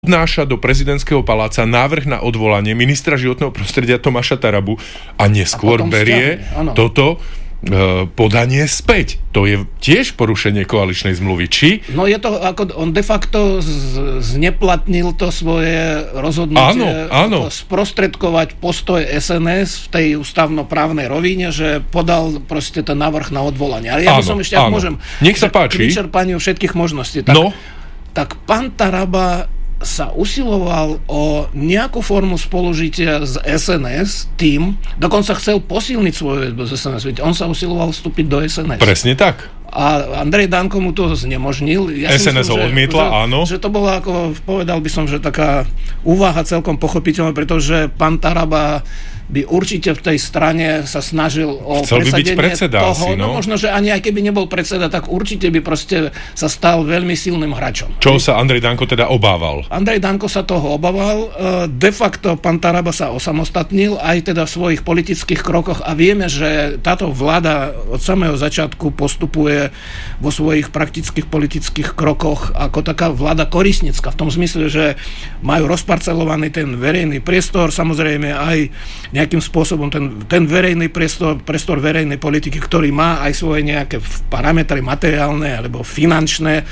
vnáša do prezidentského paláca návrh na odvolanie ministra životného prostredia Tomáša Tarabu a neskôr berie toto podanie späť. To je tiež porušenie koaličnej zmluvy. Či? No je to, ako on de facto zneplatnil to svoje rozhodnutie sprostredkovať postoj SNS v tej ústavnoprávnej rovine, že podal proste ten návrh na odvolanie. Ale ja by som ešte, ak môžem, nech sa páči, k vyčerpaniu všetkých možností. Tak pán Taraba sa usiloval o nejakú formu spolužitia z SNS tým, dokonca chcel posilniť svoju väzbu z SNS. On sa usiloval vstúpiť do SNS. Presne tak. A Andrej Danko mu to znemožnil. Ja SNS ho odmietla, áno. Že to bola, ako povedal by som, že taká úvaha celkom pochopiteľná, pretože pán Taraba by určite v tej strane sa snažil o presadenie toho. No možno, že ani aj keby nebol predseda, tak určite by proste sa stal veľmi silným hráčom. Čo sa Andrej Danko teda obával? Andrej Danko sa toho obával. De facto pán Taraba sa osamostatnil aj teda v svojich politických krokoch a vieme, že táto vláda od samého začiatku postupuje vo svojich praktických politických krokoch ako taká vláda korisnická. V tom zmysle, že majú rozparcelovaný ten verejný priestor, samozrejme aj nejakým spôsobom ten verejný priestor verejnej politiky, ktorý má aj svoje nejaké parametry materiálne alebo finančné,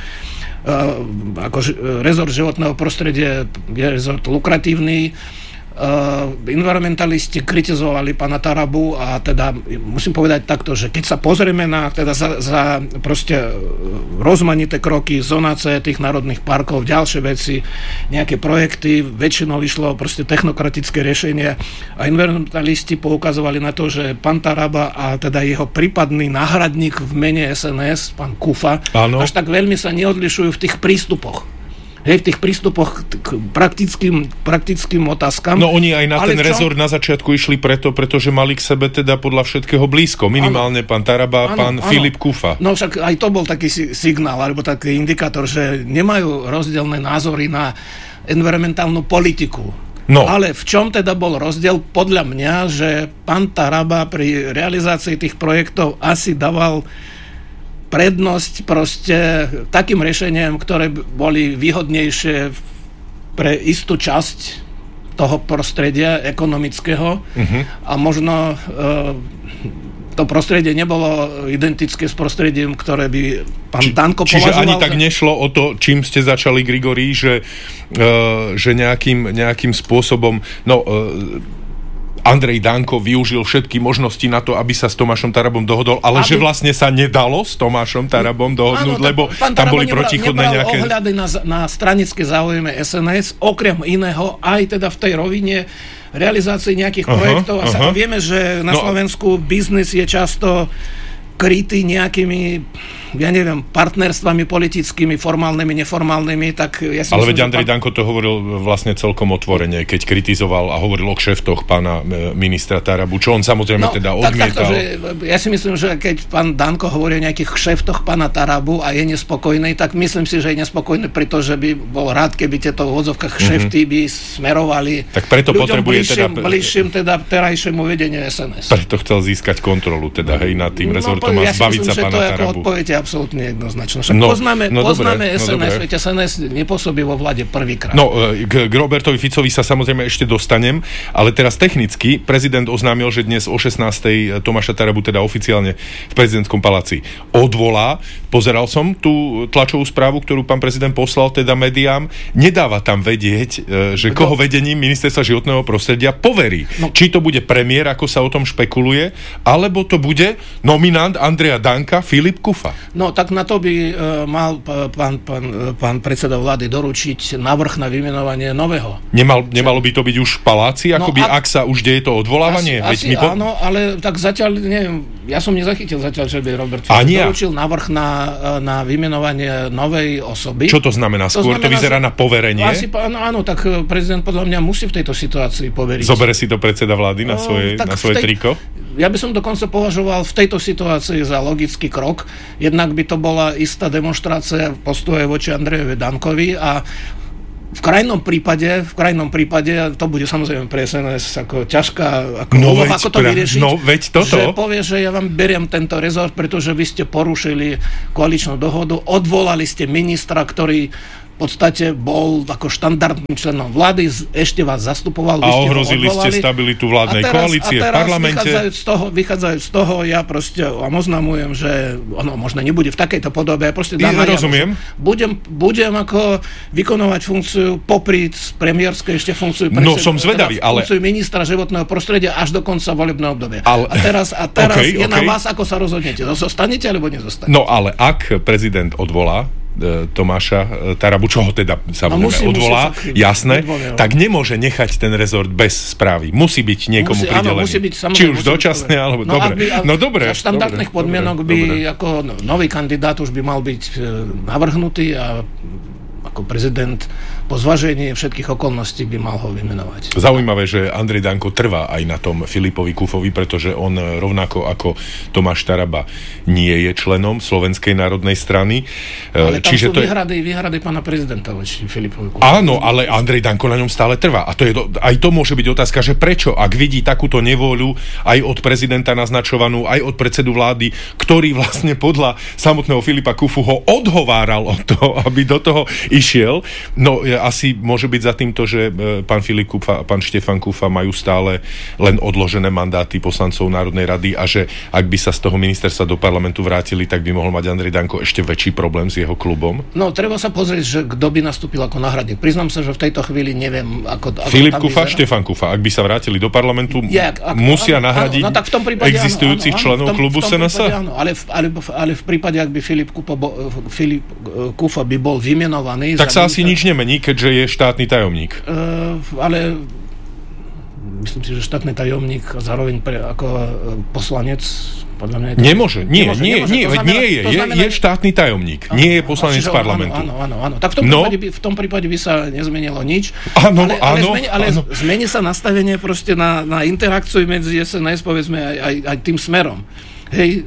ako rezort životného prostredia je rezort lukratívny. Environmentalisti kritizovali pána Tarabu a teda musím povedať takto, že keď sa pozrieme na teda za proste rozmanité kroky, zonácie tých národných parkov, ďalšie veci, nejaké projekty, väčšinou išlo proste technokratické riešenie a environmentalisti poukazovali na to, že pán Taraba a teda jeho prípadný náhradník v mene SNS, pán Kufa, až tak veľmi sa neodlišujú v tých prístupoch. V tých prístupoch k praktickým otázkam. No oni aj na ten rezort na začiatku išli pretože mali k sebe teda podľa všetkého blízko. Minimálne pán Taraba a pán Filip Kufa. No však aj to bol taký signál, alebo taký indikátor, že nemajú rozdielne názory na environmentálnu politiku. No. Ale v čom teda bol rozdiel? Podľa mňa, že pán Taraba pri realizácii tých projektov asi dával prednosť proste takým riešeniam, ktoré boli výhodnejšie pre istú časť toho prostredia ekonomického a možno to prostredie nebolo identické s prostredím, ktoré by pán Danko považoval. Čiže ani tak nešlo o to, čím ste začali, Grigori, že nejakým spôsobom Andrej Danko využil všetky možnosti na to, aby sa s Tomášom Tarabom dohodol, ale že vlastne sa nedalo s Tomášom Tarabom dohodnúť, lebo tam boli protichodné nejaké... Nebral ohľady na stranické záujmy SNS, okrem iného aj teda v tej rovine realizácii nejakých projektov. A vieme, že na Slovensku biznis je často krytý nejakými, ja neviem, partnerstvami politickými, formálnymi, neformálnymi, tak ja si ale veď Andrej Danko to hovoril vlastne celkom otvorene, keď kritizoval a hovoril o kšeftoch pána ministra Tarabu, čo on samozrejme teda odmietal. Ja si myslím, že keď pán Danko hovorí o nejakých kšeftoch pána Tarabu a je nespokojný, tak myslím si, že je nespokojný, pretože by bol rád, keby tieto v odzovkách kšefty by smerovali tak preto ľuďom bližším teda terajšiemu vedeniu SNS. Preto chcel získať kontrolu teda, nad tým rezortom. Ja si myslím, že to je ako odpoveď je absolútne jednoznačné. Poznáme SNS, veď SNS nepôsobí vo vláde prvýkrát. K Robertovi Ficovi sa samozrejme ešte dostanem, ale teraz technicky prezident oznámil, že dnes o 16:00 Tomáša Tarabu teda oficiálne v prezidentskom paláci odvolá. Pozeral som tú tlačovú správu, ktorú pán prezident poslal teda médiám. Nedáva tam vedieť, že koho vedením ministerstva životného prostredia poverí. Či to bude premiér, ako sa o tom špekuluje, alebo to bude nominant Andreja Danka, Filip Kufa. No, tak na to by mal pán predseda vlády doručiť návrh na vymenovanie nového. Nemalo by to byť už v paláci, ak sa už deje to odvolávanie? Áno, ale tak zatiaľ, neviem, ja som nezachytil zatiaľ, že by Robert Fico doručil návrh na vymenovanie novej osoby. Čo to znamená? Skôr to vyzerá na poverenie? Áno, tak prezident podľa mňa musí v tejto situácii poveriť. Zobere si to predseda vlády na svoje triko? Ja by som dokonca považoval v tejto situácii za logický krok. Jednak by to bola istá demonštrácia postoje voči Andrejovi Dankovi a v krajnom prípade, to bude samozrejme pre SNS ako ťažká úloha, ako to vyriešiť, že povie, že ja vám beriem tento rezort, pretože vy ste porušili koaličnú dohodu, odvolali ste ministra, ktorý podstate bol ako štandardným členom vlády, ešte vás zastupoval. A ohrozili ste stabilitu vládnej koalície v parlamente. Vychádzajúc z toho, ja proste vám oznamujem, že ono možno nebude v takejto podobe. Ja proste dám rozumiem. Budem ako vykonovať funkciu popri premiérskej ešte funkciu som zvedavý, funkciu ministra životného prostredia až do konca volebného obdobia. A teraz je na vás, ako sa rozhodnete. Zostanete alebo nezostanete? No ale ak prezident odvolá Tomáša Tarabu, čo ho teda samozrejme odvolá, jasné, tak nemôže nechať ten rezort bez správy. Musí byť niekomu pridelený. Či už dočasne, alebo dobre. Za štandardných podmienok by ako nový kandidát už by mal byť navrhnutý a ako prezident po zvažení všetkých okolností by mal ho vymenovať. Zaujímavé, že Andrej Danko trvá aj na tom Filipovi Kufovi, pretože on rovnako ako Tomáš Taraba nie je členom Slovenskej národnej strany. Ale tam sú výhrady pána prezidenta voči Filipovi Kufovi. Áno, ale Andrej Danko na ňom stále trvá. A aj to môže byť otázka, že prečo, ak vidí takúto nevôľu aj od prezidenta naznačovanú, aj od predsedu vlády, ktorý vlastne podľa samotného Filipa Kufu ho odhováral od toho, aby do toho išiel. No, asi môže byť za týmto, že pán Filip Kufa a pán Štefan Kufa majú stále len odložené mandáty poslancov Národnej rady a že ak by sa z toho ministerstva do parlamentu vrátili, tak by mohol mať Andrej Danko ešte väčší problém s jeho klubom. No, treba sa pozrieť, že kto by nastúpil ako náhradník. Priznám sa, že v tejto chvíli neviem, ako Filip Kufa, Štefan Kufa. Ak by sa vrátili do parlamentu, musia nahradiť existujúcich členov klubu SNS. Ale v prípade, ak by Filip Kufa by bol vymenovaný, tak sa asi nič nemení, keďže je štátny tajomník. Ale myslím si, že štátny tajomník zároveň ako poslanec podľa mňa nemôže. Je štátny tajomník. Nie je poslanec parlamentu. Áno. Tak v tom prípade by sa nezmenilo nič. Ale zmení sa nastavenie proste na interakciu medzi SNS, povedzme, aj tým smerom. Hej,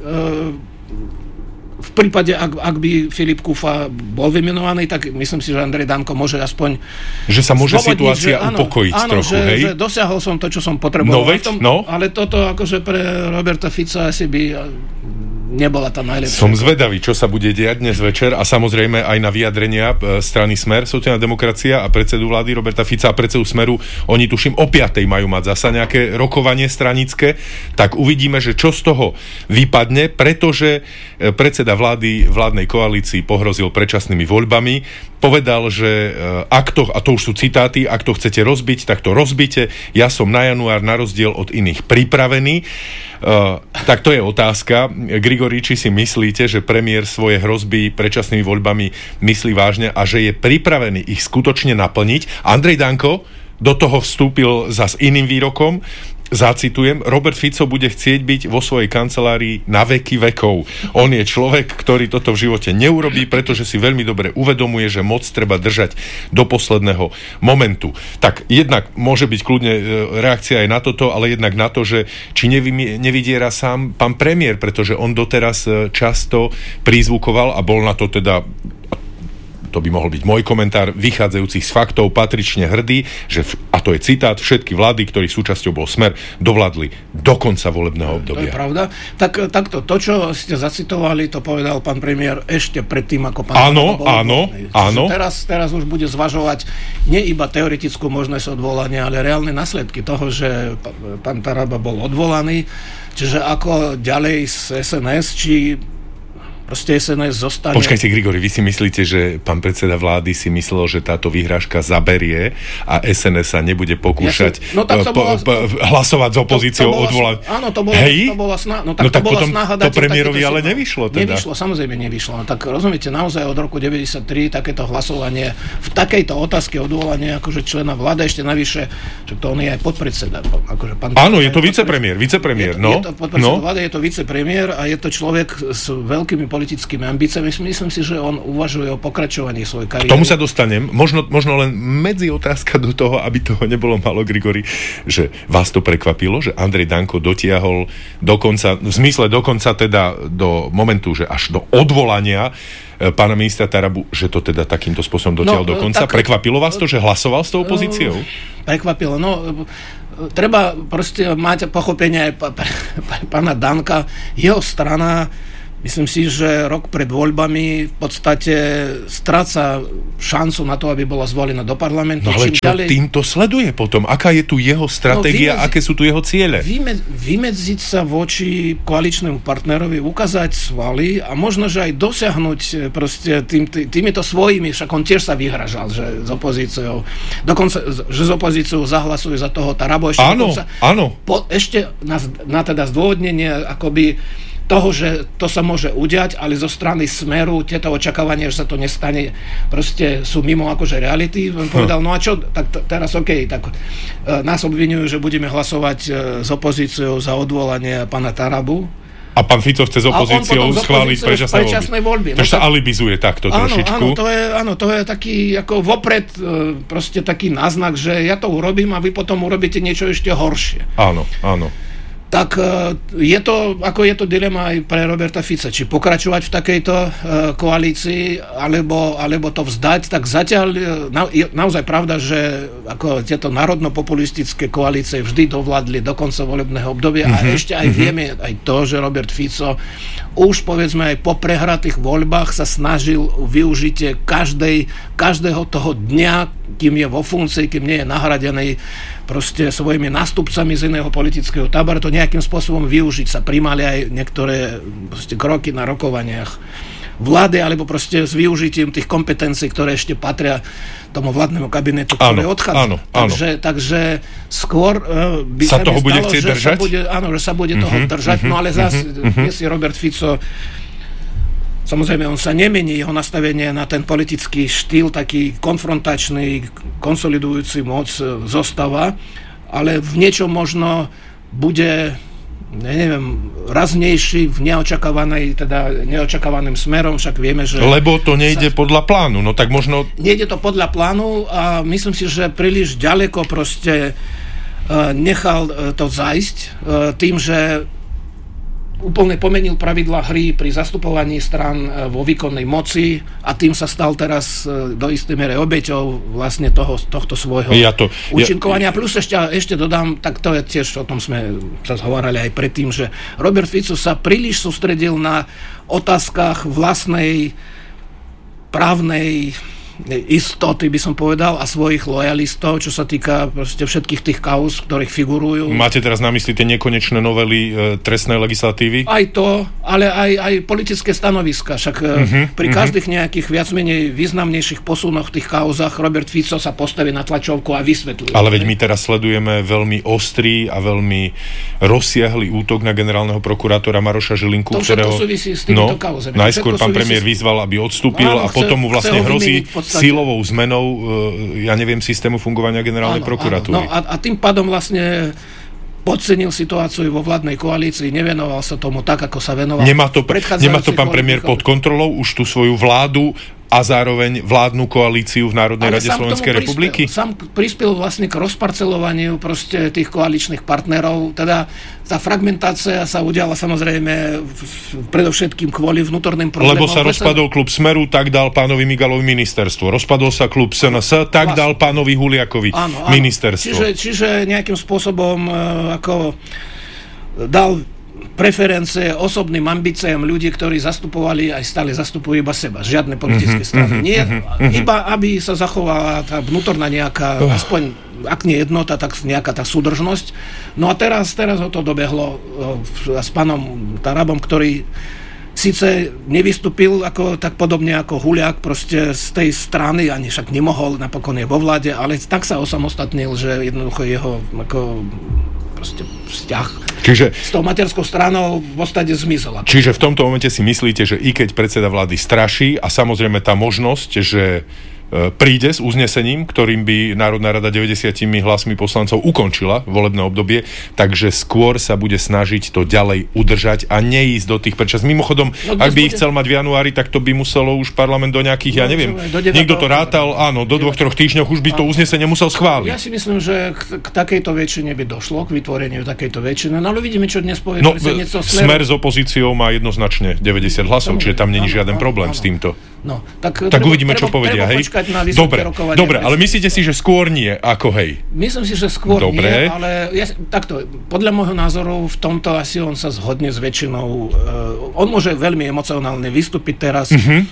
v prípade, ak by Filip Kufa bol vymenovaný, tak myslím si, že Andrej Danko môže aspoň že sa môže situácia upokojiť trochu, hej? Že dosiahol som to, čo som potreboval. Ale toto akože pre Roberta Fica asi by nebola tá najlepšia. Som zvedavý, čo sa bude diať dnes večer a samozrejme aj na vyjadrenia strany Smer, sociálna demokracia a predsedu vlády Roberta Fica a predsedu Smeru. Oni tuším o 5:00 majú mať zasa nejaké rokovanie stranické, tak uvidíme, že čo z toho vypadne, pretože predseda vládnej koalícii pohrozil predčasnými voľbami. Povedal, že a to už sú citáty, ak to chcete rozbiť, tak to rozbite. Ja som na január na rozdiel od iných pripravený. Tak to je otázka. Grigori, či si myslíte, že premiér svoje hrozby predčasnými voľbami myslí vážne a že je pripravený ich skutočne naplniť? Andrej Danko do toho vstúpil zas iným výrokom. Zacitujem, Robert Fico bude chcieť byť vo svojej kancelárii na veky vekov. On je človek, ktorý toto v živote neurobí, pretože si veľmi dobre uvedomuje, že moc treba držať do posledného momentu. Tak jednak môže byť kľudne reakcia aj na toto, ale jednak na to, že či nevydiera sám pán premiér, pretože on doteraz často prizvukoval a bol na to teda, to by mohol byť môj komentár, vychádzajúcich z faktov, patrične hrdý, že, a to je citát, všetky vlády, ktorých súčasťou bol Smer, dovládli do konca volebného obdobia. To je pravda. Takto, to, čo ste zacitovali, to povedal pán premiér ešte predtým, ako pán... Áno. Teraz už bude zvažovať nie iba teoretickú možnosť odvolania, ale reálne následky toho, že pán Taraba bol odvolaný. Čiže ako ďalej z SNS, či proste SNS zostane... Počkajte, Grigori, vy si myslíte, že pán predseda vlády si myslel, že táto výhražka zaberie a SNS sa nebude pokúšať hlasovať s opozíciou odvolať? Áno, to bola snaha. No tak potom snaha to premiérovi ale nevyšlo teda. Samozrejme nevyšlo. No tak rozumiete, naozaj od roku 93 takéto hlasovanie v takejto otázke odvolania akože člena vlády, ešte navyše, že to on je aj podpredseda. Akože áno, je to vicepremiér. Je to podpredseda vlády, je to vicepremiér a je to človek s veľkými politickými ambíciami. Myslím si, že on uvažuje o pokračovaní svojej kariéry. K tomu sa dostanem. Možno len medzi otázka do toho, aby toho nebolo málo, Grigori, že vás to prekvapilo, že Andrej Danko dotiahol dokonca, v zmysle dokonca teda do momentu, že až do odvolania pána ministra Tarabu, že to teda takýmto spôsobom dotiahol do konca. Prekvapilo vás to, že hlasoval s tou opozíciou? Prekvapilo. Treba proste mať pochopenie aj pána Danka. Jeho strana Myslím si, že rok pred voľbami v podstate stráca šancu na to, aby bola zvolená do parlamentu. No ale čo týmto sleduje potom? Aká je tu jeho stratégia, aké sú tu jeho ciele? Vymedziť sa voči koaličnému partnerovi, ukázať svaly a možno, že aj dosiahnuť proste týmito svojimi, však on tiež sa vyhražal, že s opozíciou, dokonca, že s opozíciou zahlasuje za toho Tarabu. Ešte na teda zdôvodnenie, akoby toho, že to sa môže udiať, ale zo strany Smeru tieto očakávania, že sa to nestane, proste sú mimo akože reality. On povedal, no a čo, tak teraz tak nás obvinujú, že budeme hlasovať s opozíciou za odvolanie pána Tarabu. A pán Fico chce s opozíciou schváliť predčasné voľby. Takže sa alibizuje takto trošičku. Áno, to je taký ako vopred proste taký náznak, že ja to urobím a vy potom urobíte niečo ešte horšie. Áno. Tak je to dilema aj pre Roberta Fica, či pokračovať v takejto koalícii, alebo to vzdať. Tak zatiaľ je naozaj pravda, že ako tieto národno-populistické koalície vždy dovládli do konca volebného obdobia a ešte aj vieme aj to, že Robert Fico už povedzme aj po prehratých voľbách sa snažil využitie každého toho dňa, kým je vo funkcii, kým nie je nahradený proste svojimi nástupcami z iného politického tábora, to nejakým spôsobom využiť. Sa prijímali aj niektoré proste kroky na rokovaniach vlády, alebo proste s využitím tých kompetencií, ktoré ešte patria tomu vládnemu kabinetu, ktorý odchádza. Takže skôr by sa toho bude chcieť držať? Že sa bude toho držať, no ale zase je si Robert Fico, samozrejme, on sa nemení, jeho nastavenie na ten politický štýl, taký konfrontačný, konsolidujúci moc zostáva, ale v niečom možno bude, raznejší v neočakávaným smerom, však vieme, že... Lebo to nejde podľa plánu, no tak možno... Nejde to podľa plánu a myslím si, že príliš ďaleko proste nechal to zájsť tým, že úplne pomenil pravidlá hry pri zastupovaní strán vo výkonnej moci a tým sa stal teraz do istej mere obeťou vlastne tohto svojho účinkovania. Plus ešte dodám, tak to je tiež, o tom sme sa zhovárali aj predtým, že Robert Fico sa príliš sústredil na otázkach vlastnej právnej istoty, by som povedal, a svojich lojalistov, čo sa týka proste všetkých tých kauz, ktorých figurujú. Máte teraz na mysli tie nekonečné novely trestnej legislatívy? Aj to, ale aj politické stanoviska. Však pri každých nejakých viac menej významnejších posunoch v tých kauzach Robert Fico sa postaví na tlačovku a vysvetľuje. Ale veď my teraz sledujeme veľmi ostrý a veľmi rozsiahly útok na generálneho prokurátora Maroša Žilinku, ktorého súvisí s týmito kauzami. Najskôr pán premiér vyzval, aby odstúpil a potom mu vlastne hrozí sílovou zmenou, systému fungovania generálnej prokuratúry. No a tým pádom vlastne podcenil situáciu vo vládnej koalícii, nevenoval sa tomu tak, ako sa venoval. Nemá to pán premiér pod kontrolou už tú svoju vládu a zároveň vládnu koalíciu v Národnej rade Slovenskej republiky? Sám prispel vlastne k rozparcelovaniu proste tých koaličných partnerov. Teda tá fragmentácia sa udiala samozrejme predovšetkým kvôli vnútorným problémom. Lebo sa rozpadol klub Smeru, tak dal pánovi Migalovi ministerstvo. Rozpadol sa klub SNS, tak dal pánovi Huliakovi ministerstvo. Čiže nejakým spôsobom ako dal preferencie osobným ambíciám ľudí, ktorí zastupovali, aj stále zastupujú iba seba. Žiadne politické strany. Nie, iba aby sa zachovala tá vnútorná nejaká, aspoň ak nie jednota, tak nejaká tá súdržnosť. No a teraz ho to dobehlo s pánom Tarabom, ktorý síce nevystúpil tak podobne ako Huliak proste z tej strany, ani však nemohol, napokon je vo vláde, ale tak sa osamostatnil, že jednoducho jeho vzťah s tou materskou stranou v podstate zmizol. Čiže v tomto momente si myslíte, že i keď predseda vlády straší a samozrejme tá možnosť, že príde s uznesením, ktorým by Národná rada 90 hlasmi poslancov ukončila volebné obdobie, takže skôr sa bude snažiť to ďalej udržať a neísť do tých predčas. Mimochodom, ak by ich chcel mať v januári, tak to by muselo už parlament do nejakých, niekto to rátal, do 2-3 týždňoch už by to uznesenie musel schváliť. Ja si myslím, že k takejto väčšine by došlo, k vytvoreniu takejto väčšiny. No ale vidíme, čo dnes povie predsedníctvo Smeru. Smer s opozíciou má jednoznačne 90 hlasov, čiže tam není žiaden problém s týmto. No, tak uvidíme, čo povedia, hej? Dobre, ale myslíte si, že skôr nie, ako hej? Myslím si, že skôr nie, ale takto, podľa môjho názoru v tomto asi on sa zhodne s väčšinou. On môže veľmi emocionálne vystúpiť teraz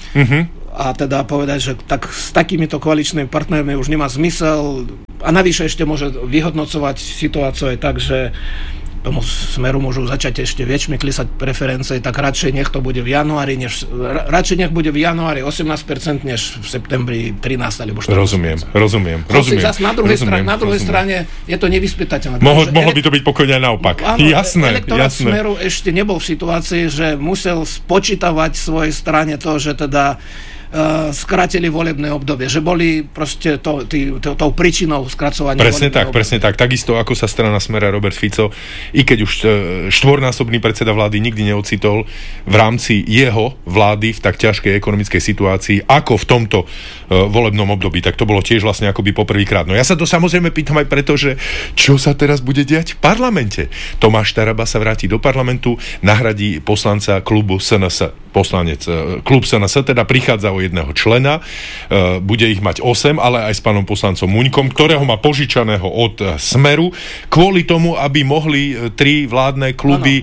a teda povedať, že tak s takýmito koaličnými partnermi už nemá zmysel a navyše ešte môže vyhodnocovať situáciu aj tak, že tomu Smeru môžu začať ešte väčšmi klesať preferencie, tak radšej nech to bude v januári, radšej nech bude v januári 18%, než v septembri 13 alebo 14%. Rozumiem. Zas na druhej strane je to nevyspytateľné. Mohlo by to byť pokojne aj naopak. Áno, elektorát Smeru ešte nebol v situácii, že musel spočítavať svojej strane to, že teda skrátili volebné obdobie, že boli proste tou príčinou skracovania volebného obdobia. Presne tak. Takisto ako sa strana Smer a Robert Fico, i keď už štvornásobný predseda vlády nikdy neocitol v rámci jeho vlády v tak ťažkej ekonomickej situácii, ako v tomto volebnom období. Tak to bolo tiež vlastne akoby poprvýkrát. No ja sa to samozrejme pýtam aj preto, že čo sa teraz bude diať v parlamente. Tomáš Taraba sa vráti do parlamentu, nahradí poslanca klubu SNS. Klub SNS teda prichádza o jedného člena, bude ich mať 8, ale aj s pánom poslancom Muňkom, ktorého má požičaného od Smeru, kvôli tomu, aby mohli 3 vládne kluby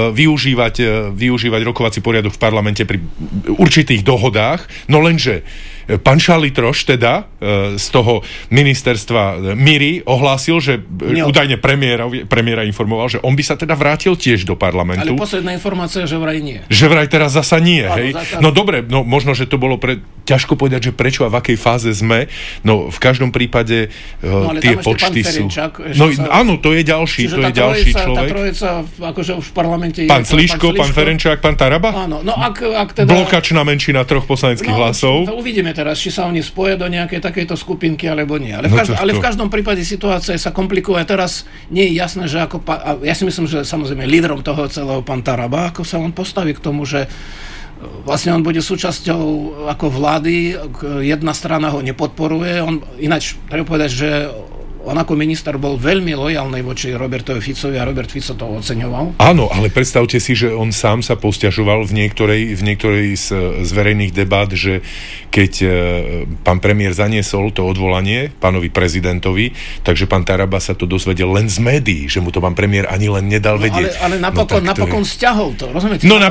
využívať rokovací poriadok v parlamente pri určitých dohodách. No lenže pán Šalitroš teda z toho ministerstva Miri ohlásil, že údajne premiéra informoval, že on by sa teda vrátil tiež do parlamentu. Ale posledná informácia, že vraj nie. Že vraj teraz zasa nie, hej? No dobre, možno, že to bolo ťažko povedať, že prečo a v akej fáze sme. No v každom prípade tie počty sú... Áno, to je ďalší človek. Tá trojica, akože už v parlamente pán Sliško, pán Ferenčák, pán Taraba? Áno, no ak teda... Blokačná menšina 3 poslaneckých hlasov. To uvidíme teraz, či sa oni spoja do nejakej takejto skupinky, alebo nie. Ale v každom prípade situácia sa komplikuje. Teraz nie je jasné, že ako... Ja si myslím, že samozrejme lídrom toho celého pán Taraba, ako sa on postaví k tomu, že vlastne on bude súčasťou ako vlády, jedna strana ho nepodporuje. Ináč, treba povedať, že on ako minister bol veľmi lojálny voči Robertovi Ficovi a Robert Fico to oceňoval. Áno, ale predstavte si, že on sám sa posťažoval v niektorej z verejných debát, že keď pán premiér zaniesol to odvolanie pánovi prezidentovi, takže pán Taraba sa to dozvedel len z médií, že mu to pán premiér ani len nedal vedieť. Ale napokon stiahol to, rozumiete? No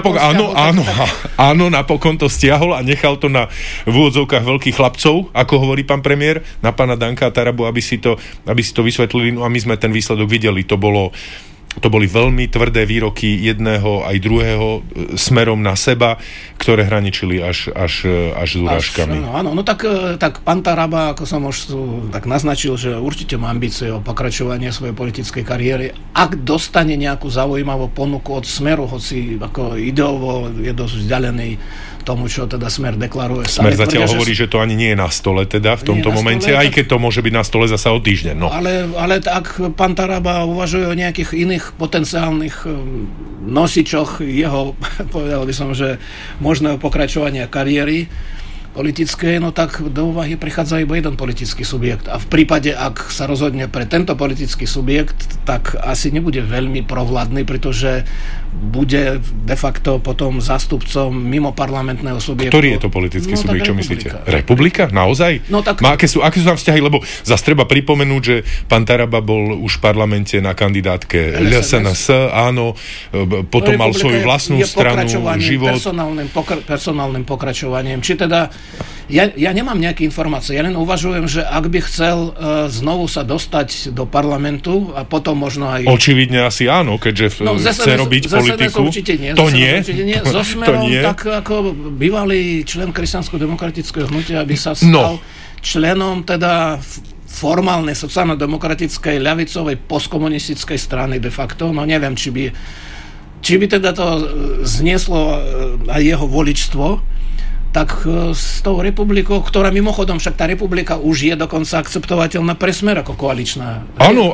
áno, napokon to stiahol a nechal to v úvodzovkách veľkých chlapcov, ako hovorí pán premiér, na pána Danka a Tarabu, aby si to vysvetlili, no a my sme ten výsledok videli. To boli veľmi tvrdé výroky jedného aj druhého smerom na seba, ktoré hraničili až s urážkami. Áno, no tak pán Taraba, ako som už tak naznačil, že určite má ambície o pokračovanie svojej politickej kariéry. Ak dostane nejakú zaujímavú ponuku od Smeru, hoci ako ideovo je dosť vzdialený tomu, čo teda Smer deklaruje. Smer zatiaľ hovorí, že to ani nie je na stole teda v tomto momente, aj keď to môže byť na stole zasa o týždeň. No. Ale ak pán Taraba uvažuje o nejakých iných potenciálnych nosičoch jeho, povedal by som, že možného pokračovania kariéry politické, no tak do úvahy prichádza iba jeden politický subjekt. A v prípade, ak sa rozhodne pre tento politický subjekt, tak asi nebude veľmi provládny, pretože bude de facto potom zástupcom mimo parlamentného subjektu. Ktorý je to politický subjekt, čo myslíte? Republika? Naozaj? No, tak... Aké sú tam vzťahy? Lebo zase treba pripomenúť, že pán Taraba bol už v parlamente na kandidátke SNS, áno, potom mal svoju vlastnú stranu, život. Personálnym pokračovaním. Či teda ja nemám nejaké informácie, ja len uvažujem, že ak by chcel znovu sa dostať do parlamentu a potom možno aj... Očividne asi áno, keďže chce robiť politiku. Určite nie. To nie? So Smerom, tak ako bývalý člen kresťansko-demokratického hnutia by sa stal členom teda formálnej sociálno-demokratickej ľavicovej postkomunistickej strany de facto. No neviem, či by teda to znieslo aj jeho voličstvo, tak s tou republikou, ktorá mimochodom, však tá republika už je dokonca akceptovateľná pre Smer ako koaličná. Áno.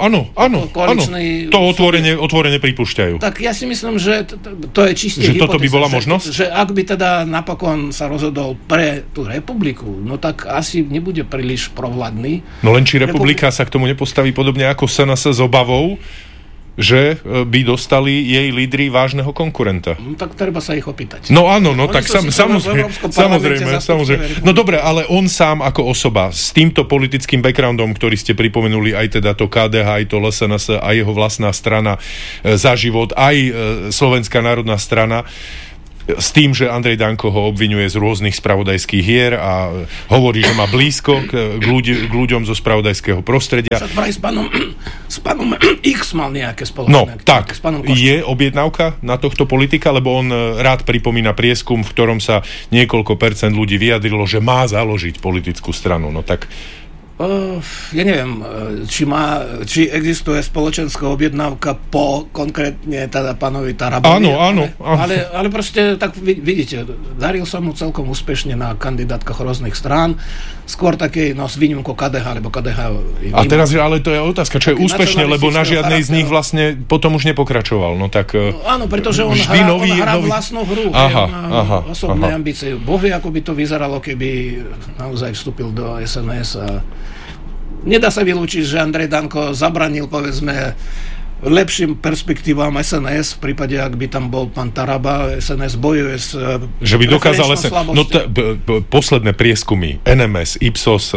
To otvorene pripúšťajú. Tak ja si myslím, že to je čiste hypotéza. Že toto by bola možnosť? Že ak by teda napokon sa rozhodol pre tú republiku, no tak asi nebude príliš provladný. No len či republika sa k tomu nepostaví podobne ako SNS s obavou, že by dostali jej lídri vážneho konkurenta. No, tak treba sa ich opýtať. No áno, no tak samozrejme. No dobre, ale on sám ako osoba s týmto politickým backgroundom, ktorý ste pripomenuli, aj teda to KDH, aj to LSNS, aj jeho vlastná strana Za život, aj Slovenská národná strana, s tým, že Andrej Danko ho obviňuje z rôznych spravodajských hier a hovorí, že má blízko k ľuďom zo spravodajského prostredia. S pánom X mal nejaké spoločné. No, tak, je objednávka na tohto politika, lebo on rád pripomína prieskum, v ktorom sa niekoľko percent ľudí vyjadrilo, že má založiť politickú stranu. No tak... Ja neviem, či existuje spoločenská objednávka po konkrétne teda pánovi Tarabovi. Áno. Ale proste, tak vidíte, daril som mu celkom úspešne na kandidátkach rôznych strán, skôr takej, s výnimkou KDH, alebo KDH... A teraz, ale to je otázka, čo je úspešne, lebo na žiadnej z nich vlastne potom už nepokračoval. No tak... áno, pretože on hrá vlastnú hru, má osobné ambície. Boh vie, ako by to vyzeralo, keby naozaj vstúpil do SNS a nedá sa vylúčiť, že Andrej Danko zabranil, povedzme, lepším perspektívam SNS, v prípade, ak by tam bol pán Taraba. SNS bojuje s že by dokázal posledné prieskumy NMS, Ipsos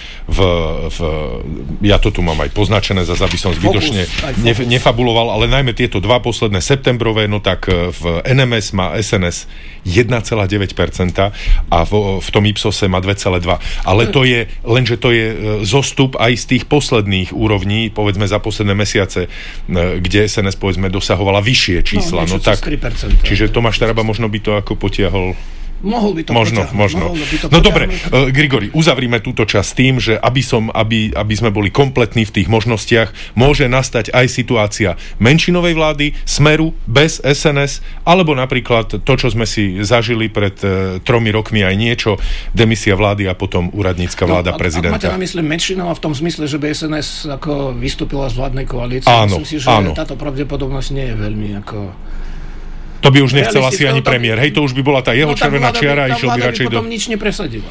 ja to tu mám aj poznačené, zase aby som zbytočne nefabuloval, ale najmä tieto dva posledné septembrové, no tak v NMS má SNS 1,9% a v tom Ipsose má 2,2%. Ale to je, lenže to je zostup aj z tých posledných úrovní, povedzme za posledné mesiace, kde SNS povedzme dosahovala vyššie čísla. No tak, 3%. Čiže Tomáš Taraba možno by to ako potiahol. Mohol by to možno. No dobre, Grigori, uzavrime túto časť tým, že aby sme boli kompletní v tých možnostiach, môže nastať aj situácia menšinovej vlády, Smeru, bez SNS, alebo napríklad to, čo sme si zažili pred 3 rokmi aj niečo, demisia vlády a potom úradnícka vláda prezidenta. Máte na mysli menšinová v tom zmysle, že by SNS ako vystúpila z vládnej koalície? Áno, myslím si, že táto pravdepodobnosť nie je veľmi ako... To by už nechcel asi ani premiér. Hej, to už by bola tá jeho červená čiara a išiel by radšej do... Tá vláda by potom nič nepresadila.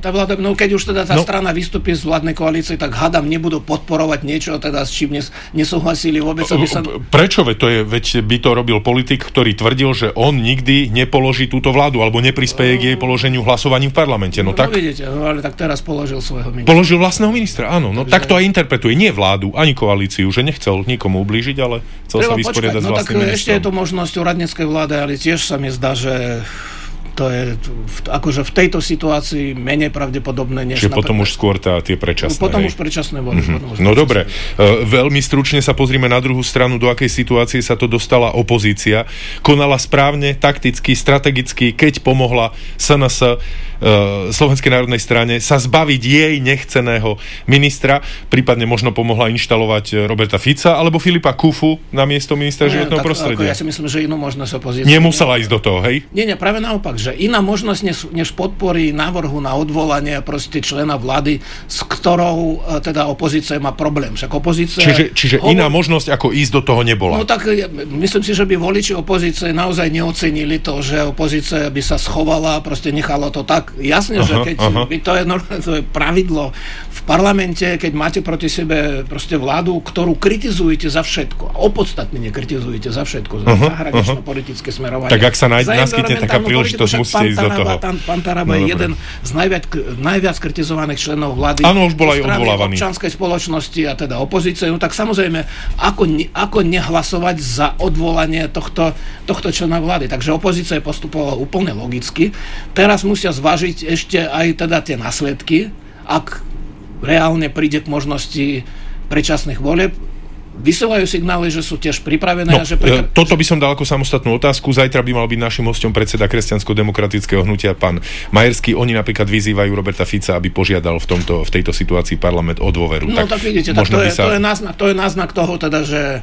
Keď už teda tá strana vystúpi z vládnej koalície, tak hádam nebudú podporovať niečo, teda s čím nesúhlasili vôbec. Prečo? Veď by to robil politik, ktorý tvrdil, že on nikdy nepoloží túto vládu, alebo neprispeje k jej položeniu hlasovaním v parlamente. Vidíte, ale tak teraz položil svojho ministra. Položil vlastného ministra, áno. No tak to aj interpretuje. Nie vládu, ani koalíciu, že nechcel nikomu ublížiť, ale chcel sa vysporiadať s vlastným ministrom. Ešte je to možnosť úradníckej vlády, ale tiež sa mi zdá, že to je akože v tejto situácii menej pravdepodobné, než... Čiže potom už skôr tie predčasné. Potom už predčasné voľby. No dobre, veľmi stručne sa pozrime na druhú stranu, do akej situácie sa to dostala opozícia. Konala správne, takticky, strategicky, keď pomohla SNS, Slovenskej národnej strane, sa zbaviť jej nechceného ministra, prípadne možno pomohla inštalovať Roberta Fica alebo Filipa Kufu na miesto ministra životného prostredia. Ja si myslím, že inú možnosť opozície nemusela ísť do toho, hej? Nie, práve naopak, že iná možnosť, než podporí návrhu na odvolanie proste člena vlády, s ktorou teda opozícia má problém. Však opozícia... Čiže iná možnosť, ako ísť do toho nebola. No tak myslím si, že by voliči opozície naozaj neocenili to, že opozícia by sa schovala, proste nechala to tak. Jasne, že keď to je pravidlo v parlamente, keď máte proti sebe proste vládu, ktorú kritizujete za všetko, opodstatnene kritizujete za všetko, za zahranično-politické smerovanie. Tak ak sa naskytne taká príležitosť, musíte ísť do toho. Pán Taraba je jeden z najviac kritizovaných členov vlády. Áno, už bol aj odvolávaný. Občianskej spoločnosti a teda opozície. No tak samozrejme, ako nehlasovať za odvolanie tohto člena vlády. Takže opozícia postupovala úplne logicky. Teraz musia zvážiť ešte aj teda tie následky, ak reálne príde k možnosti predčasných volieb. Vysielajú signály, že sú tiež pripravené. Toto by som dal ako samostatnú otázku. Zajtra by mal byť našim hosťom predseda Kresťansko-demokratického hnutia, pán Majerský. Oni napríklad vyzývajú Roberta Fica, aby požiadal v tejto situácii parlament o dôveru. No tak vidíte, to je náznak toho teda,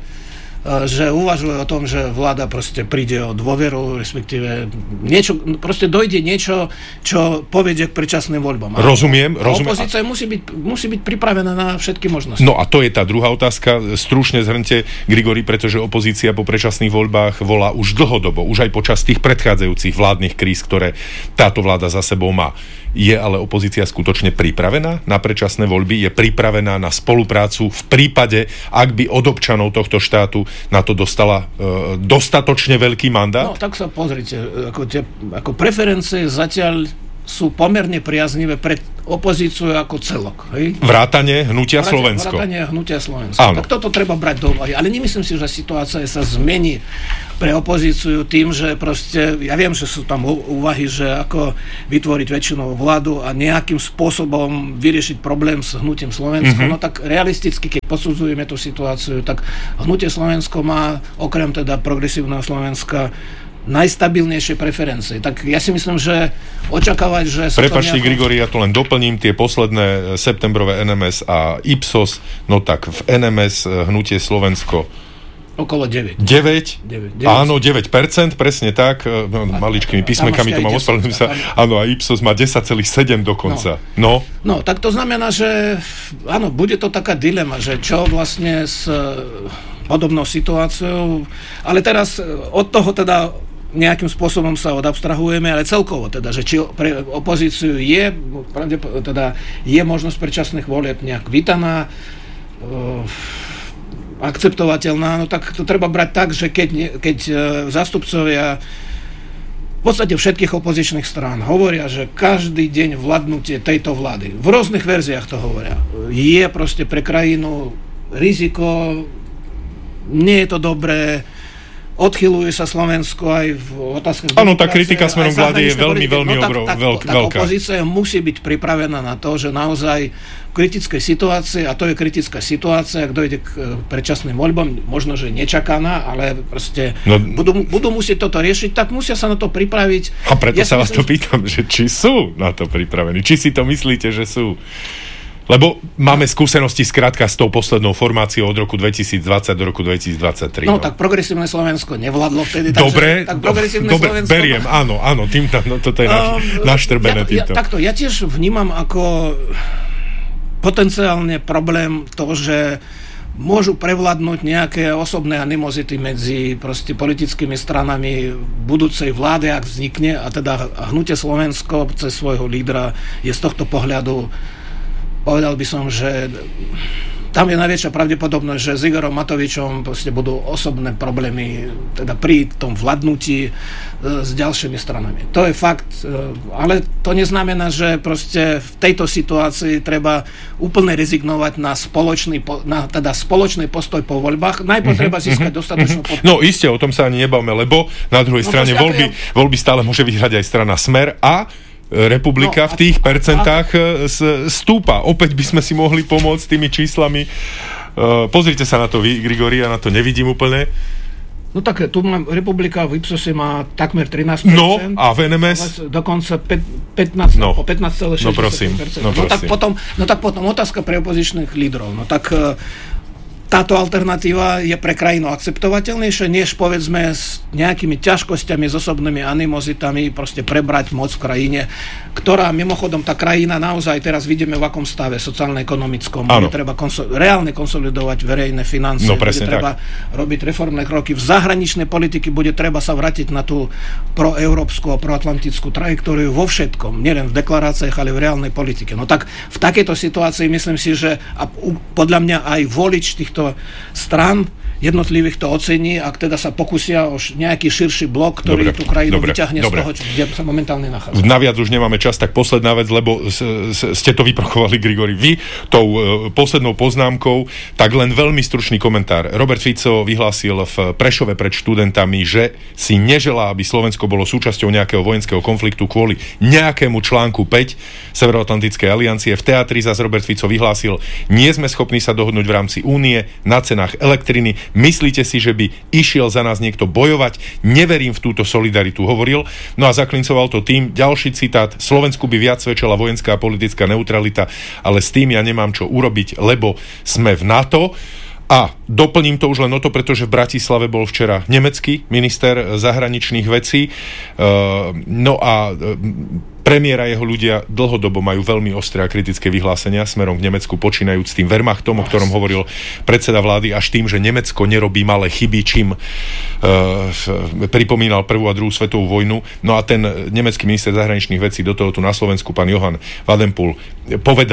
že uvažuje o tom, že vláda proste príde o dôveru, respektíve dojde niečo, čo povedie k predčasným voľbám. Rozumiem. Opozícia musí byť pripravená na všetky možnosti. No a to je tá druhá otázka. Stručne zhrňte, Grigori, pretože opozícia po predčasných voľbách volá už dlhodobo, už aj počas tých predchádzajúcich vládnych kríz, ktoré táto vláda za sebou má. Je ale opozícia skutočne pripravená na predčasné voľby? Je pripravená na spoluprácu v prípade, ak by od občanov tohto štátu na to dostala dostatočne veľký mandát? No, tak sa pozrite, ako preferencie zatiaľ sú pomerne priaznivé pre opozíciu ako celok. Hej? Vrátane Hnutia Slovensko. Vrátane Hnutia Slovensko. Áno. Tak toto treba brať do úvahy. Ale nemyslím si, že situácia sa zmení pre opozíciu tým, že proste, ja viem, že sú tam úvahy, že ako vytvoriť väčšinovú vládu a nejakým spôsobom vyriešiť problém s Hnutím Slovensko. No tak realisticky, keď posudzujeme tú situáciu, tak Hnutie Slovensko má okrem teda Progresívneho Slovenska najstabilnejšie preferencie. Tak ja si myslím, že očakávať, že... Prepáčte, Grigori, ja to len doplním, tie posledné septembrové NMS a Ipsos, no tak v NMS Hnutie Slovensko okolo 9. 9? Áno, 9%, presne tak. Maličkými písmenkami to mám, ospravedlňujem sa. Áno, a Ipsos má 10,7 dokonca. No, tak to znamená, že áno, bude to taká dilema, že čo vlastne s podobnou situáciou, ale teraz od toho teda nejakým spôsobom sa odabstrahujeme, ale celkovo teda, že či pre opozíciu je možnosť predčasných volieb nejak vítaná, akceptovateľná, no tak to treba brať tak, že keď zástupcovia v podstate všetkých opozičných strán hovoria, že každý deň vládnutie tejto vlády, v rôznych verziách to hovoria, je proste pre krajinu riziko, nie je to dobré, odchyluje sa Slovensko aj v otázkach... Áno, tá kritika smerom vlády je veľmi veľká. Opozícia musí byť pripravená na to, že naozaj v kritickej situácii, a to je kritická situácia, ak dojde k predčasným voľbám, možno, že nečakaná, ale proste budú musieť toto riešiť, tak musia sa na to pripraviť. A preto sa vás to pýtam, že či sú na to pripravení, či si to myslíte, že sú... Lebo máme skúsenosti skrátka s tou poslednou formáciou od roku 2020 do roku 2023. No tak Progresívne Slovensko nevládlo vtedy. Dobre, Slovensko, beriem, áno, toto je naštrbené týmto. Takto, ja tiež vnímam ako potenciálne problém to, že môžu prevládnuť nejaké osobné animozity medzi proste politickými stranami budúcej vlády, ak vznikne, a teda Hnutie Slovensko cez svojho lídra je z tohto pohľadu, povedal by som, že tam je najväčšia pravdepodobnosť, že s Igorom Matovičom proste budú osobné problémy teda pri tom vládnutí s ďalšími stranami. To je fakt, ale to neznamená, že proste v tejto situácii treba úplne rezignovať na spoločný postoj po voľbách. Najprv treba získať dostatočnú podporu. No iste, o tom sa ani nebavme, lebo na druhej strane voľby stále môže vyhrať aj strana Smer a Republika v tých percentách stúpa. Opäť by sme si mohli pomôcť tými číslami. Pozrite sa na to vy, Grigori, ja na to nevidím úplne. No tak tu Republika v Ipsose má takmer 13%. No, a v NMS? Dokonca 15, o 15,6%. No prosím. Tak potom otázka pre opozičných lídrov. No tak táto alternatíva je pre krajinu akceptovateľnejšia, než povedzme s nejakými ťažkosťami, s osobnými animozitami proste prebrať moc v krajine, ktorá mimochodom tá krajina naozaj teraz vidíme v akom stave sociálno-ekonomickom. Bude treba reálne konsolidovať verejné financie, bude treba robiť reformné kroky. V zahraničnej politiky bude treba sa vrátiť na tú proeurópsku a proatlantickú trajektóriu vo všetkom, nielen v deklaráciách, ale v reálnej politike. No tak v takejto situácii myslím si, že podľa mňa aj volič týchto strán jednotlivých to ocení, ak teda sa pokusia o nejaký širší blok, ktorý tú krajinu vyťahne z toho, kde sa momentálne nachádza. Naviac už nemáme čas, tak posledná vec, lebo ste to vyprokovali, Grigori, vy tou poslednou poznámkou, tak len veľmi stručný komentár. Robert Fico vyhlásil v Prešove pred študentami, že si neželá, aby Slovensko bolo súčasťou nejakého vojenského konfliktu kvôli nejakému článku 5 Severoatlantickej aliancie. V teatri zas Robert Fico vyhlásil, nie sme schopní sa dohodnúť v rámci únie na cenách elektriny. Myslíte si, že by išiel za nás niekto bojovať? Neverím v túto solidaritu, hovoril. No a zaklincoval to tým, ďalší citát, Slovensku by viac svedčila vojenská a politická neutralita, ale s tým ja nemám čo urobiť, lebo sme v NATO. A doplním to už len o to, pretože v Bratislave bol včera nemecký minister zahraničných vecí. No a premiér a jeho ľudia dlhodobo majú veľmi ostré a kritické vyhlásenia smerom k Nemecku, počínajúc s tým Wehrmachtom, o ktorom hovoril predseda vlády, až tým, že Nemecko nerobí malé chyby, čím pripomínal prvú a druhú svetovú vojnu. No a ten nemecký minister zahraničných vecí do toho tu na Slovensku, pán Johann Wadenpool, povedal,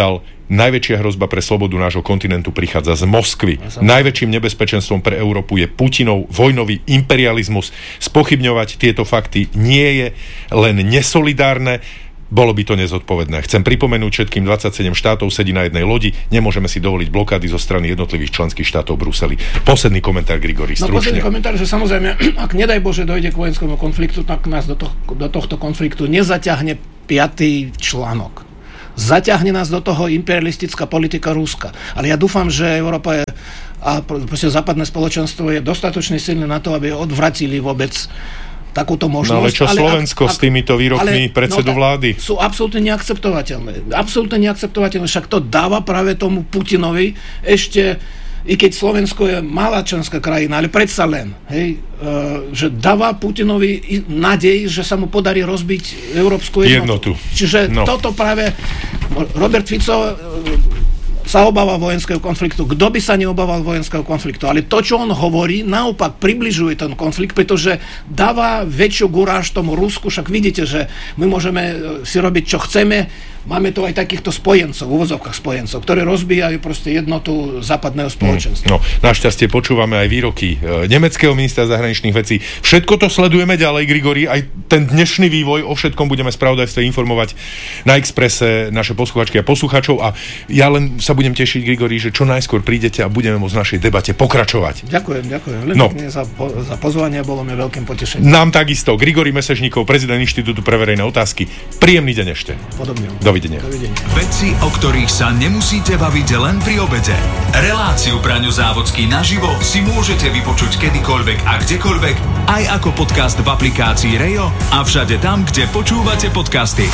Najväčšia hrozba pre slobodu nášho kontinentu prichádza z Moskvy. Najväčším nebezpečenstvom pre Európu je Putinov vojnový imperializmus. Spochybňovať tieto fakty nie je len nesolidárne, bolo by to nezodpovedné. Chcem pripomenúť, všetkým 27 štátov sedí na jednej lodi, nemôžeme si dovoliť blokády zo strany jednotlivých členských štátov Bruseli. Posledný komentár, Grigori, stručne. Posledný komentár, že samozrejme, ak nedaj Bože dojde k vojenskému konfliktu, tak nás do tohto konfliktu nezaťahne 5. článok. Zaťahne nás do toho imperialistická politika Ruska. Ale ja dúfam, že Európa je, a proste západné spoločenstvo je dostatočne silné na to, aby odvratili vôbec takúto možnosť. No ale čo Slovensko s týmito výrokmi predsedu vlády? Sú absolútne neakceptovateľné. Absolútne neakceptovateľné. Však to dáva práve tomu Putinovi ešte, i keď Slovensko je malá členská krajina, ale predsa len, že dáva Putinovi nádej, že sa mu podarí rozbiť európsku jednotu. Čiže toto práve Robert Fico sa obáva vojenského konfliktu. Kto by sa neobával vojenského konfliktu? Ale to, čo on hovorí, naopak približuje ten konflikt, pretože dáva väčšiu guráž tomu Rusku. Však vidíte, že my môžeme si robiť, čo chceme. Máme tu aj takýchto spojencov, v uvozovkách spojencov, ktorí rozbijajú proste jednotu západného spoločenstva. No, našťastie počúvame aj výroky nemeckého ministra zahraničných vecí. Všetko to sledujeme ďalej, Grigori, aj ten dnešný vývoj, o všetkom budeme spravodajstve informovať na Expresse naše posluchačky a posluchačov a ja len sa budem tešiť, Grigori, že čo najskôr prídete a budeme môcť v našej debate pokračovať. Ďakujem. Len za pozvanie, bolo mi veľkým potešením. Nám takisto. Grigori Mesežníkov, prezident Inštitútu pre verejné otázky. Príjemný deň ešte. Podobne. Dovidenia. Veci, o ktorých sa nemusíte baviť len pri obede. Reláciu Braňo Závodský naživo si môžete vypočuť kedykoľvek a kdekoľvek, aj ako podcast v aplikácii Rejo a všade tam, kde počúvate podcasty.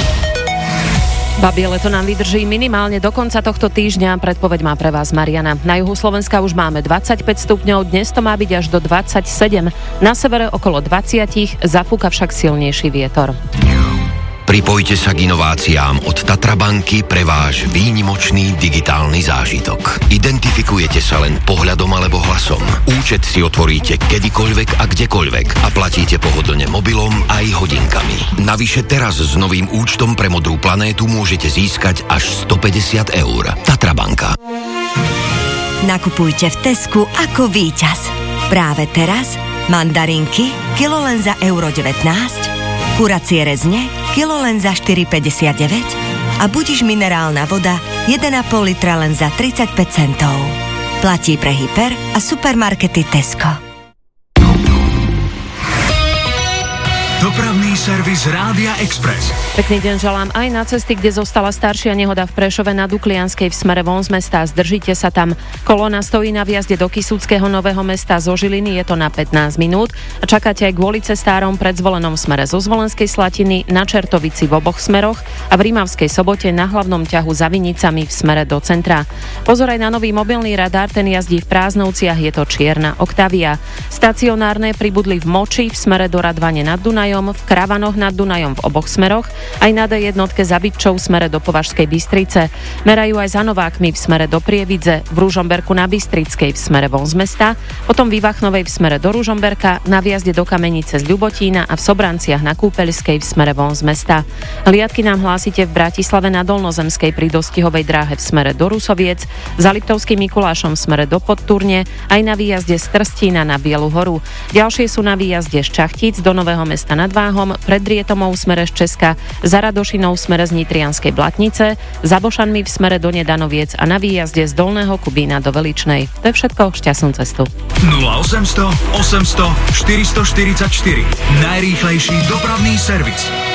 Babie leto nám vydrží minimálne do konca tohto týždňa. Predpoveď má pre vás Mariana. Na juhu Slovenska už máme 25 stupňov, dnes to má byť až do 27. Na severe okolo 20, zafúka však silnejší vietor. Pripojte sa k inováciám od Tatra banky pre váš výnimočný digitálny zážitok. Identifikujete sa len pohľadom alebo hlasom. Účet si otvoríte kedykoľvek a kdekoľvek a platíte pohodlne mobilom aj hodinkami. Navyše teraz s novým účtom pre Modrú planétu môžete získať až 150 eur. Tatra banka. Nakupujte v Tesku ako víťaz. Práve teraz mandarinky kilo len za €1,19, kuracie rezne kilo len za 4,59 a budiš minerálna voda 1,5 litra len za 35 centov. Platí pre hyper a supermarkety Tesco. Dopravný servis Rádia Express. Pekný deň želám aj na cesty, kde zostala staršia nehoda v Prešove na Duklianskej v smere von z mesta. Zdržite sa tam. Kolóna stojí na vjazde do Kysuckého Nového Mesta zo Žiliny, je to na 15 minút. A čakáte aj kvôli cestárom pred Zvolenom smere zo Zvolenskej Slatiny, na Čertovici v oboch smeroch a v Rímavskej Sobote na hlavnom ťahu za Vinicami v smere do centra. Pozor aj na nový mobilný radar, ten jazdí v Prázdnovciach, je to čierna Octavia. Stacionárne pribudli v Moči v smere do Radvane nad Dunajom, v Kravanoch nad Dunajom v oboch smeroch, aj na D1 za Bytčou v smere do Považskej Bystrice. Merajú aj za Novákmi v smere do Prievidze, v Ružomberku na Bystrickej v smere von z mesta, potom v Ivachnovej v smere do Ružomberka, na vjazde do Kamenice z Ľubotína a v Sobranciach na Kúpeľskej v smere von z mesta. Hliadky nám hlásite v Bratislave na Dolnozemskej pri dostihovej dráhe v smere do Rusoviec, za Liptovským Mikulášom v smere do Podturne, aj na výjazde z Trstína na Bielu horu. Ďalšie sú na výjazde z Čachtíc do Nového Mesta nad Váhom, pred Drietomou v smere z Česka, za Radošinou v smere z Nitrianskej Blatnice, za Bošanmi v smere do Nedanoviec a na výjazde z Dolného Kubína do Veličnej. To je všetko, šťastnú cestu. 0800 800 444. Najrýchlejší dopravný servis.